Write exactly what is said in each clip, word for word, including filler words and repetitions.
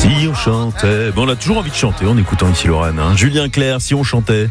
Si on chantait... Bon, on a toujours envie de chanter en écoutant ici Lorraine. Hein. Julien Clerc, si on chantait.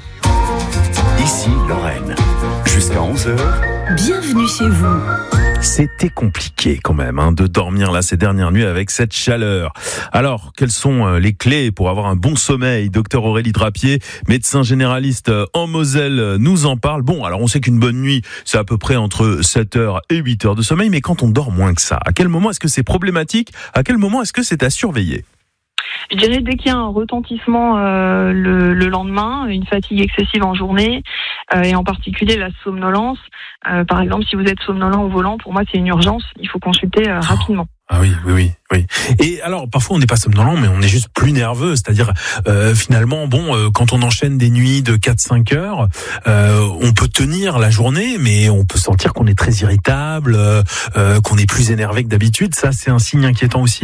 Ici Lorraine, jusqu'à onze heures. Bienvenue chez vous. C'était compliqué quand même hein, de dormir là ces dernières nuits avec cette chaleur. Alors, quelles sont les clés pour avoir un bon sommeil ? Docteur Aurélie Drapier, médecin généraliste en Moselle, nous en parle. Bon, alors on sait qu'une bonne nuit, c'est à peu près entre sept heures et huit heures de sommeil, mais quand on dort moins que ça, à quel moment est-ce que c'est problématique ? À quel moment est-ce que c'est à surveiller ? Je dirais dès qu'il y a un retentissement euh, le, le lendemain, une fatigue excessive en journée, euh, et en particulier la somnolence. Euh, par exemple, si vous êtes somnolent au volant, pour moi c'est une urgence, il faut consulter euh, rapidement. Ah oui, oui, oui, oui. Et alors, parfois on n'est pas somnolent, mais on est juste plus nerveux. C'est-à-dire, euh, finalement, bon, euh, quand on enchaîne des nuits de quatre cinq heures, euh, on peut tenir la journée, mais on peut sentir qu'on est très irritable, euh, euh, qu'on est plus énervé que d'habitude. Ça, c'est un signe inquiétant aussi ?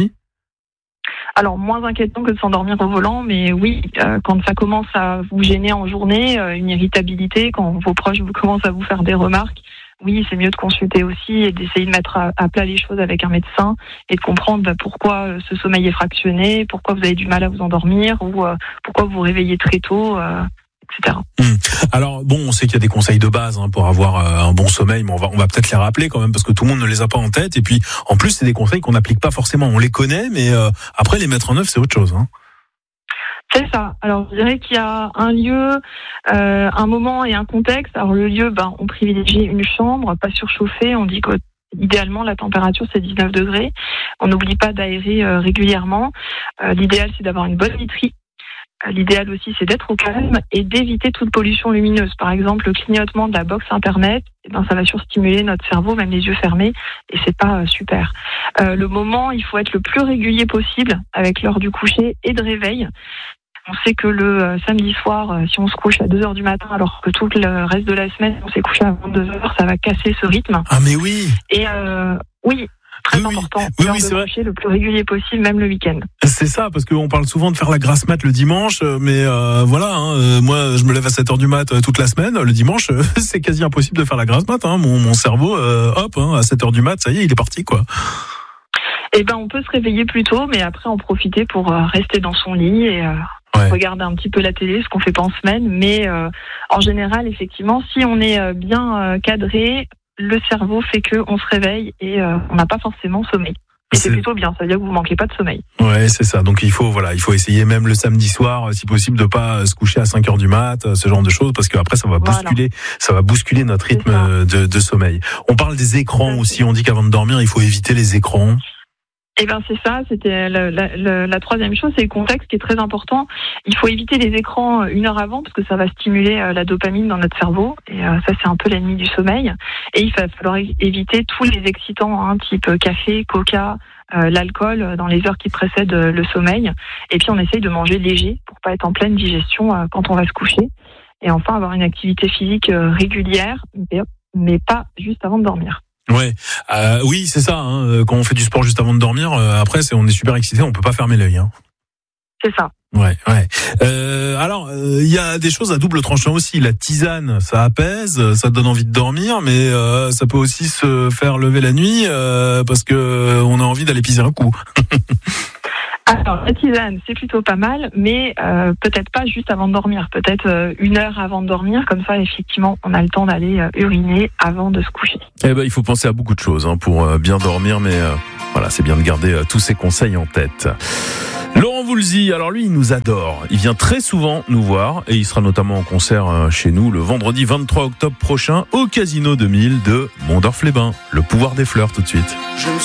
Alors, moins inquiétant que de s'endormir au volant, mais oui, euh, quand ça commence à vous gêner en journée, euh, une irritabilité, quand vos proches vous commencent à vous faire des remarques, oui, c'est mieux de consulter aussi et d'essayer de mettre à, à plat les choses avec un médecin et de comprendre bah, pourquoi euh, ce sommeil est fractionné, pourquoi vous avez du mal à vous endormir ou euh, pourquoi vous vous réveillez très tôt, euh, et cetera. Mmh. Alors bon, on sait qu'il y a des conseils de base hein, pour avoir euh, un bon sommeil, mais on va on va peut-être les rappeler quand même parce que tout le monde ne les a pas en tête. Et puis en plus, c'est des conseils qu'on n'applique pas forcément. On les connaît, mais euh, après les mettre en œuvre, c'est autre chose. Hein. C'est ça. Alors, je dirais qu'il y a un lieu, euh, un moment et un contexte. Alors, le lieu, ben, on privilégie une chambre, pas surchauffée. On dit qu'idéalement, la température, c'est dix-neuf degrés. On n'oublie pas d'aérer euh, régulièrement. Euh, l'idéal, c'est d'avoir une bonne literie. Euh, l'idéal aussi, c'est d'être au calme et d'éviter toute pollution lumineuse. Par exemple, le clignotement de la box Internet, eh ben, ça va surstimuler notre cerveau, même les yeux fermés, et c'est pas euh, super. Euh, le moment, il faut être le plus régulier possible avec l'heure du coucher et de réveil. On sait que le euh, samedi soir, euh, si on se couche à deux heures du matin, alors que tout le reste de la semaine, on s'est couché à vingt-deux heures, ça va casser ce rythme. Ah mais oui. Et euh, oui, très oui, important, oui, l'heure oui, de c'est coucher le plus régulier possible, même le week-end. C'est ça, parce qu'on parle souvent de faire la grasse mat le dimanche, mais euh, voilà, hein, euh, moi je me lève à sept heures du mat euh, toute la semaine, le dimanche, euh, c'est quasi impossible de faire la grasse mat. Hein, mon, mon cerveau, euh, hop, hein, à sept heures du mat, ça y est, il est parti quoi. Eh ben, on peut se réveiller plus tôt, mais après en profiter pour euh, rester dans son lit et euh, ouais. regarder un petit peu la télé, ce qu'on fait pas en semaine. Mais euh, en général, effectivement, si on est euh, bien euh, cadré, le cerveau fait que on se réveille et euh, on n'a pas forcément sommeil. Et c'est... c'est plutôt bien, ça veut dire que vous manquez pas de sommeil. Ouais, c'est ça. Donc il faut, voilà, il faut essayer même le samedi soir, si possible, de pas se coucher à cinq heures du mat, ce genre de choses, parce qu'après ça va bousculer, voilà. ça va bousculer notre rythme de, de sommeil. On parle des écrans aussi. On dit qu'avant de dormir, il faut éviter les écrans. Eh ben c'est ça, c'était la, la, la, la troisième chose, c'est le contexte qui est très important. Il faut éviter les écrans une heure avant parce que ça va stimuler la dopamine dans notre cerveau et euh, ça c'est un peu l'ennemi du sommeil. Et il va falloir éviter tous les excitants, hein, type café, coca, euh, l'alcool dans les heures qui précèdent le sommeil. Et puis on essaye de manger léger pour pas être en pleine digestion euh, quand on va se coucher. Et enfin avoir une activité physique euh, régulière, mais, mais pas juste avant de dormir. Ouais, euh, oui, c'est ça. Hein. Quand on fait du sport juste avant de dormir, euh, après, c'est, on est super excité, on peut pas fermer l'œil. Hein. C'est ça. Ouais, ouais. Euh, alors, il euh, y a des choses à double tranchant aussi. La tisane, ça apaise, ça donne envie de dormir, mais euh, ça peut aussi se faire lever la nuit euh, parce que euh, on a envie d'aller piser un coup. Alors, la tisane, c'est plutôt pas mal, mais euh, peut-être pas juste avant de dormir, peut-être euh, une heure avant de dormir, comme ça, effectivement, on a le temps d'aller euh, uriner avant de se coucher. Eh ben, il faut penser à beaucoup de choses hein, pour euh, bien dormir, mais euh, voilà, c'est bien de garder euh, tous ces conseils en tête. Laurent Voulzy, alors lui, il nous adore. Il vient très souvent nous voir et il sera notamment en concert euh, chez nous le vendredi vingt-trois octobre prochain au Casino deux mille de Mondorf-les-Bains. Le pouvoir des fleurs, tout de suite.